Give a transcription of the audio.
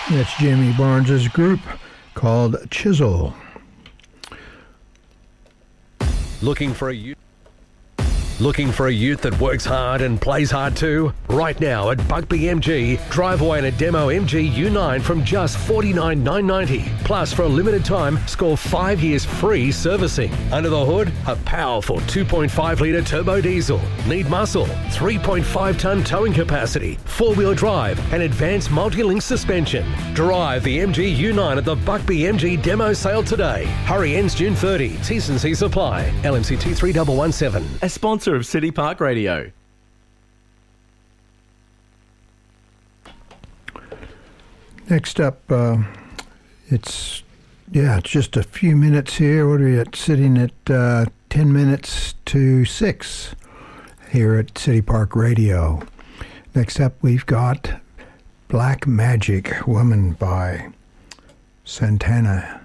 That's Jamie Barnes's group called Chisel. Looking for a youth that works hard and plays hard too? Right now at Buckby MG, drive away in a demo MG U9 from just $49,990. Plus, for a limited time, score 5 years free servicing. Under the hood, a powerful 2.5 litre turbo diesel. Need muscle, 3.5 tonne towing capacity, 4-wheel drive and advanced multi-link suspension. Drive the MG U9 at the Buckby MG demo sale today. Hurry, ends June 30. T's and C's apply. LMC 23117. A sponsor of City Park Radio. Next up, it's just a few minutes here. What are we at? Sitting at 10 minutes to 6 here at City Park Radio. Next up, we've got Black Magic Woman by Santana.